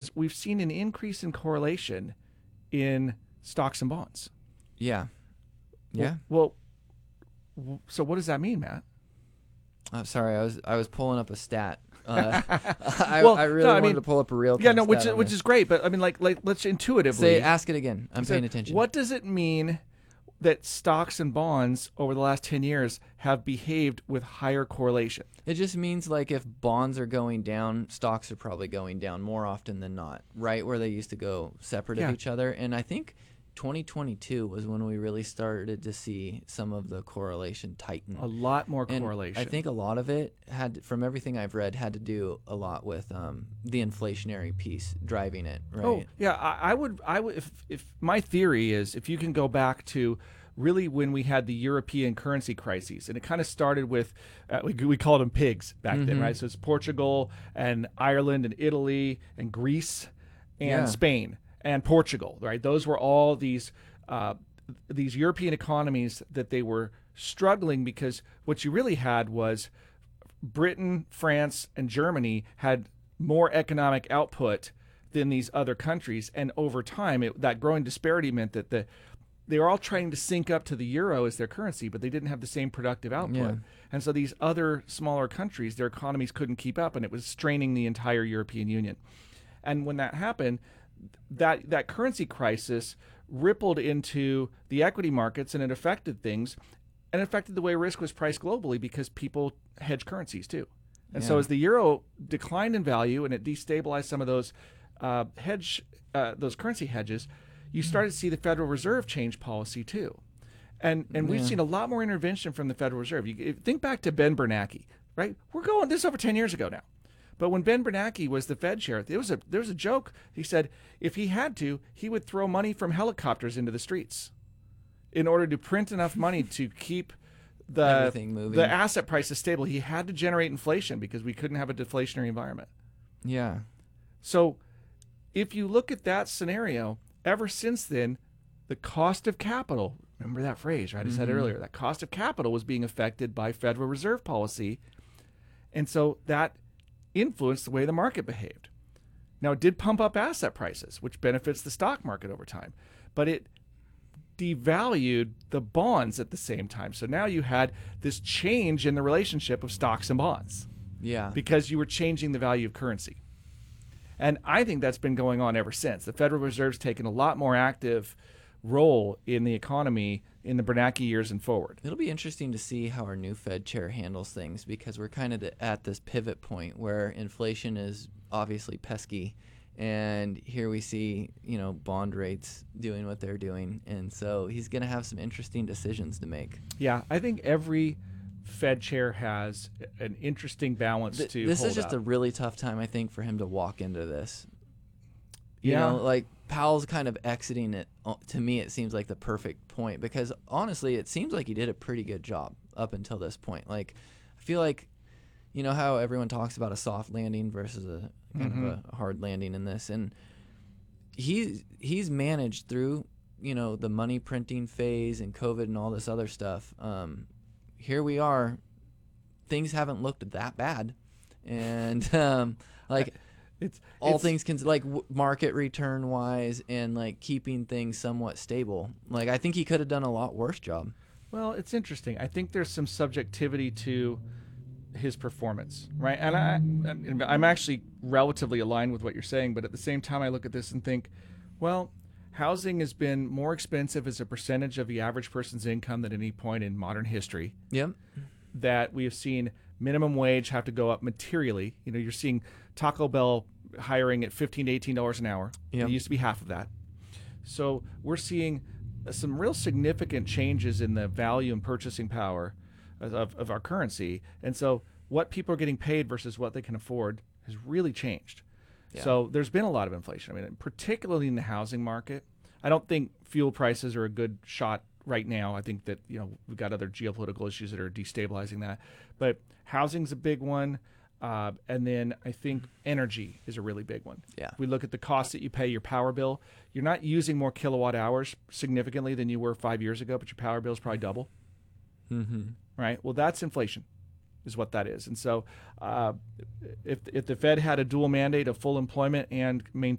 is we've seen an increase in correlation in stocks and bonds. Yeah. Yeah. Well, so what does that mean, Matt? I'm sorry. I was pulling up a stat. Well, I really wanted to pull up a real time. Yeah, no, which is great, but I mean, like let's intuitively ask it again. I'm paying attention. What does it mean that stocks and bonds over the last 10 years have behaved with higher correlation? It just means like if bonds are going down, stocks are probably going down more often than not, right? Where they used to go separate of each other. And I think 2022 was when we really started to see some of the correlation tighten. A lot more correlation. I think a lot of it had, from everything I've read, had to do a lot with the inflationary piece driving it, right? Oh, yeah. I would if my theory is if you can go back to really when we had the European currency crises, and it kind of started with, we called them pigs back then, right? So it's Portugal and Ireland and Italy and Greece and Spain and Portugal, right? Those were all these European economies that they were struggling because what you really had was Britain, France, and Germany had more economic output than these other countries. And over time, that growing disparity meant that they were all trying to sync up to the euro as their currency, but they didn't have the same productive output. Yeah. And so these other smaller countries, their economies couldn't keep up, and it was straining the entire European Union. And when that happened, that currency crisis rippled into the equity markets, and it affected things, and it affected the way risk was priced globally because people hedge currencies too. And so as the euro declined in value and it destabilized some of those those currency hedges, you started to see the Federal Reserve change policy too. And we've seen a lot more intervention from the Federal Reserve. You think back to Ben Bernanke, right? This is over 10 years ago now. But when Ben Bernanke was the Fed chair, there was a joke. He said if he had to, he would throw money from helicopters into the streets in order to print enough money to keep everything moving, the asset prices stable. He had to generate inflation because we couldn't have a deflationary environment. Yeah. So if you look at that scenario, ever since then, the cost of capital, remember that phrase, right? I said earlier, that cost of capital was being affected by Federal Reserve policy. And so that influenced the way the market behaved. Now, it did pump up asset prices, which benefits the stock market over time, but it devalued the bonds at the same time. So now you had this change in the relationship of stocks and bonds. Yeah. Because you were changing the value of currency. And I think that's been going on ever since. The Federal Reserve's taken a lot more active role in the economy in the Bernanke years and forward. It'll be interesting to see how our new Fed chair handles things because we're kind of at this pivot point where inflation is obviously pesky, and here we see, bond rates doing what they're doing, and so he's going to have some interesting decisions to make. Yeah, I think every Fed chair has an interesting balance to This hold is just up. a really tough time, I think, for him to walk into this. Yeah. Like Powell's kind of exiting it. To me, it seems like the perfect point because honestly, it seems like he did a pretty good job up until this point. Like, I feel like, how everyone talks about a soft landing versus a kind of a hard landing in this, and he's managed through, the money printing phase and COVID and all this other stuff. Here we are. Things haven't looked that bad, and market return wise and like keeping things somewhat stable. Like I think he could have done a lot worse job. Well, it's interesting. I think there's some subjectivity to his performance, right? And I'm actually relatively aligned with what you're saying, but at the same time, I look at this and think, well, housing has been more expensive as a percentage of the average person's income than any point in modern history. Yep. That we have seen minimum wage have to go up materially. You're seeing Taco Bell hiring at $15 to $18 an hour. Yep. It used to be half of that. So we're seeing some real significant changes in the value and purchasing power of our currency. And so what people are getting paid versus what they can afford has really changed. Yeah. So there's been a lot of inflation. I mean, particularly in the housing market. I don't think fuel prices are a good shot right now. I think that, we've got other geopolitical issues that are destabilizing that. But housing's a big one. And then I think energy is a really big one. Yeah. If we look at the cost that you pay your power bill, you're not using more kilowatt hours significantly than you were 5 years ago, but your power bill is probably double. Right? Well, that's inflation is what that is. And so if the Fed had a dual mandate of full employment and maintaining